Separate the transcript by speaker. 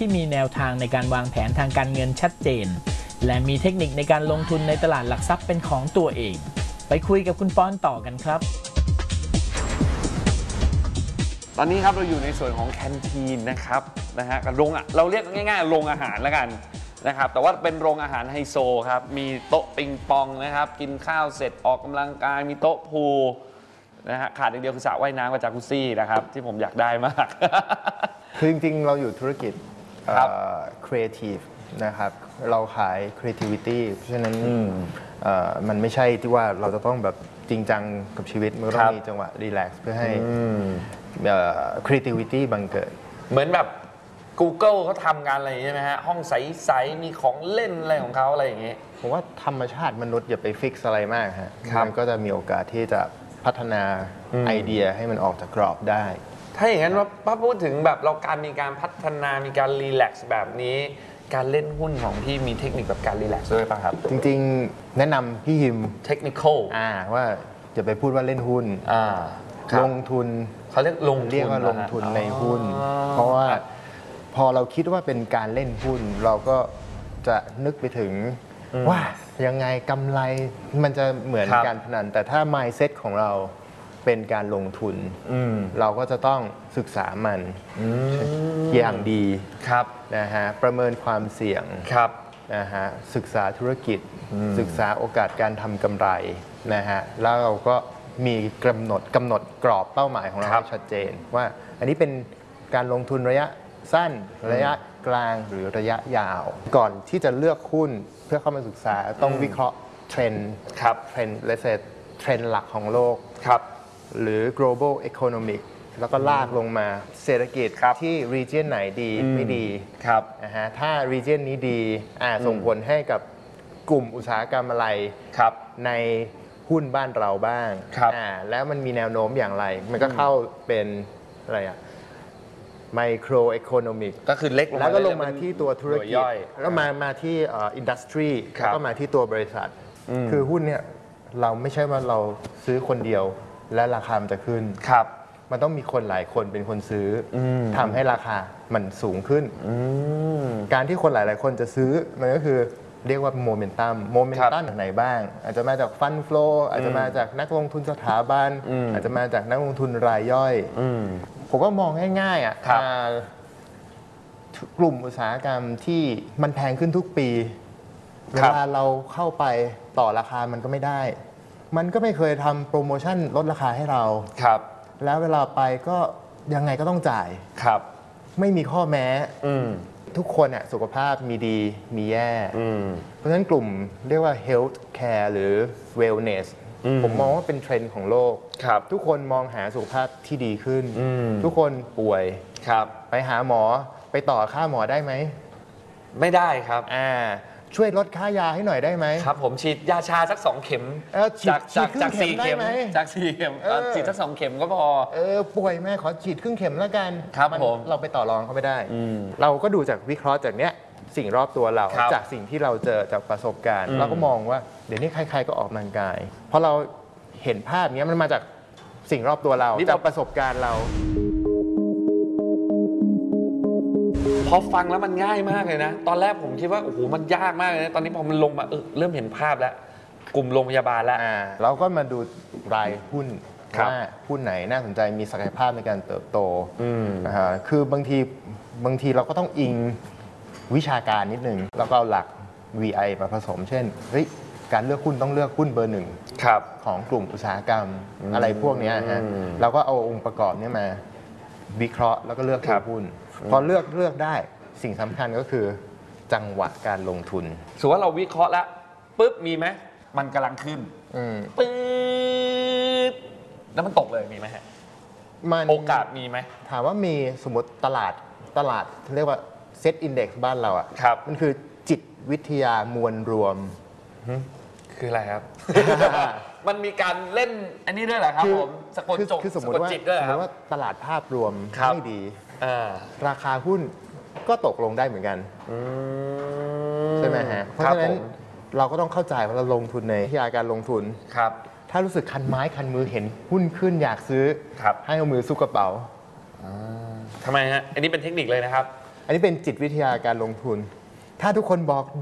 Speaker 1: ที่มีแนวทางในการวางแผนทางการเงินชัดเจนและมีเทคนิคในการลงทุนในตลาดหลักทรัพย์เป็นของตัวเองไปคุยกับคุณปอนต่อกันครับ
Speaker 2: ตอนนี้ครับเราอยู่ในส่วนของแคนทีนนะครับกับโรงเราเรียกง่ายๆโรงอาหารแล้วกันนะครับแต่ว่าเป็นโรงอาหารไฮโซครับมีโต๊ะปิงปองนะครับกินข้าวเสร็จออกกำลังกายมีโต๊ะพูลขาดอย่างเดียวคือสระว่ายน้ำกับจากุซซี่นะครับที่ผมอยากได้มาก
Speaker 3: คือจริงๆเราอยู่ธุรกิจcreative นะครับเราขาย creativity เพราะฉะนั้นมันไม่ใช่ที่ว่าเราจะต้องแบบจริงจังกับชีวิตมันต้องมีจังหวะ relax เพื่อให้creativity บังเกิด
Speaker 2: เหมือนแบบ Google เขาทำงานอะไรใช่ไหมฮะห้องใสๆมีของเล่นอะไรของเขาอะไรอย่างเงี้ย
Speaker 3: ผมว่าธรรมชาติมนุษย์อย่าไปฟิกอะไรมากฮะมันก็จะมีโอกาสที่จะพัฒนาไอเดียให้มันออกจากกรอบได้
Speaker 2: ถ้าอย่างนั้นว่าพูดถึงแบบเรามีการพัฒนามีการรีแลกซ์แบบนี้การเล่นหุ้นของพี่มีเทคนิคแบบการรีแลกซ์ด้วยป่ะครับ
Speaker 3: จริงๆแนะนำพี่ฮิม
Speaker 2: เทคนิค
Speaker 3: ว่าจะไปพูดว่าเล่นหุ้นลงทุน
Speaker 2: เขาเรียก
Speaker 3: ว่าลงทุนในหุ้นเพราะว่าพอเราคิดว่าเป็นการเล่นหุ้นเราก็จะนึกไปถึงว่ายังไงกำไรมันจะเหมือนการพนันแต่ถ้า mindset ของเราเป็นการลงทุนเราก็จะต้องศึกษามันอย่างดีนะฮะประเมินความเสี่ยงนะฮะศึกษาธุรกิจศึกษาโอกาสการทำกำไรนะฮะแล้วเราก็มีกำหนดกรอบเป้าหมายของเราให้ชัดเจนว่าอันนี้เป็นการลงทุนระยะสั้นระยะกลางหรือระยะยาวก่อนที่จะเลือกหุ้นเพื่อเข้ามาศึกษาต้องวิเคราะห์เทรนด์หลักของโลกหรือ global economic แล้วก็ลากลงมาเศรษฐกิจที่ region ไหนดีไม่ดีนะฮะถ้า region นี้ดีส่งผลให้กับกลุ่มอุตสาหกรรมอะไรในหุ้นบ้านเราบ้างแล้วมันมีแนวโน้มอย่างไรมันก็เข้าเป็นอะไรmicroeconomic
Speaker 2: ก็คือเล็ก
Speaker 3: แล้วก็ลงมาที่ตัวธุรกิจแล้วมาที่industry แล้วก็มาที่ตัวบริษัทคือหุ้นเนี่ยเราไม่ใช่ว่าเราซื้อคนเดียวและราคามันจะขึ้นมันต้องมีคนหลายคนเป็นคนซื้อทำให้ราคามันสูงขึ้นการที่คนหลายๆคนจะซื้อมันก็คือเรียกว่าโมเมนตัมจากไหนบ้างอาจจะมาจากฟันโฟลอาจจะมาจากนักลงทุนสถาบันอาจจะมาจากนักลงทุนรายย่อยผมก็มองง่ายๆกลุ่มอุตสาหกรรมที่มันแพงขึ้นทุกปีเวลาเราเข้าไปต่อราคามันก็ไม่ได้มันก็ไม่เคยทำโปรโมชั่นลดราคาให้เราแล้วเวลาไปก็ยังไงก็ต้องจ่ายไม่มีข้อแม้ทุกคนเนี่ยสุขภาพมีดีมีแย่เพราะฉะนั้นกลุ่มเรียกว่า health care หรือ wellness ผมมองว่าเป็นเทรนด์ของโลกทุกคนมองหาสุขภาพที่ดีขึ้นทุกคนป่วยไปหาหมอไปต่อค่าหมอได้ไหม
Speaker 2: ไม่ได้ครับ
Speaker 3: ช่วยลดค่ายาให้หน่อยได้ไหม
Speaker 2: ครับผมฉีดยาชาสัก2 เข็มจาก4 เข็มฉีดสัก2 เข็มก็พอ
Speaker 3: ป่วยแม่ขอฉีดครึ่งเข็มแล้วกัน
Speaker 2: ครับผม
Speaker 3: เราไปต่อรองเขาไม่ได้เราก็ดูจากวิเคราะห์จากเนี้ยสิ่งรอบตัวเราจากสิ่งที่เราเจอจากประสบการณ์เราก็มองว่าเดี๋ยวนี้ใครๆก็ออกกำลังกายเพราะเราเห็นภาพนี้มันมาจากสิ่งรอบตัวเราจากประสบการณ์เรา
Speaker 2: พอฟังแล้วมันง่ายมากเลยนะตอนแรกผมคิดว่าโอ้โหมันยากมากเลยนะตอนนี้พอมันลงมาเริ่มเห็นภาพแล้วกลุ่มโรงพยาบาลแล้ว
Speaker 3: เราก็มาดูรายหุ้นว่าหุ้นไหนน่าสนใจมีศักยภาพในการเติบโตคือบางทีเราก็ต้องอิงวิชาการนิดนึงแล้วก็เอาหลัก VI มาผสมเช่นการเลือกหุ้นต้องเลือกหุ้นเบอร์ 1ของกลุ่มอุตสาหกรรมอะไรพวกนี้ฮะเราก็เอาองค์ประกอบนี้มาวิเคราะห์แล้วก็เลือกหุ้นพอเลือกได้สิ่งสำคัญก็คือจังหวะการลงทุน
Speaker 2: สมมติว่าเราวิเคราะห์แล้วปุ๊บมีไหมมันกำลังขึ้นปึ๊บแล้วมันตกเลยมีไหมฮะโอกาสมีไหม
Speaker 3: ถามว่ามีสมมติตลาดเรียกว่าเซ็ตอินเด็กซ์บ้านเรามันคือจิตวิทยามวลรวม
Speaker 2: คืออะไรครับ มันมีการเล่นอันนี้ด้วยเหรอครับผมสะกดจบ
Speaker 3: สมมติว่าตลาดภาพรวมไม่ดีราคาหุ้นก็ตกลงได้เหมือนกันใช่ไหมฮะเพราะฉะนั้นเราก็ต้องเข้าใจว่าเราลงทุนในวิทยาการลงทุนถ้ารู้สึกคันไม้คันมือเห็นหุ้นขึ้นอยากซื้อให้เอามือซุกกระเป๋า
Speaker 2: ทำไมฮะอันนี้เป็นเทคนิคเลยนะครับ
Speaker 3: อันนี้เป็นจิตวิทยาการลงทุน ถ้าทุกคนบอก